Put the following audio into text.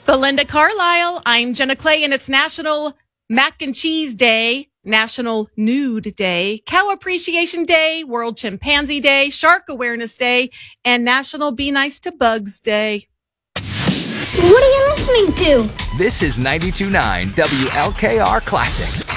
Belinda Carlisle. I'm Jenna Clay, and it's National Mac and Cheese Day, National Nude Day, Cow Appreciation Day, World Chimpanzee Day, Shark Awareness Day, and National Be Nice to Bugs Day. What are you listening to? This is 92.9 WLKR Classic.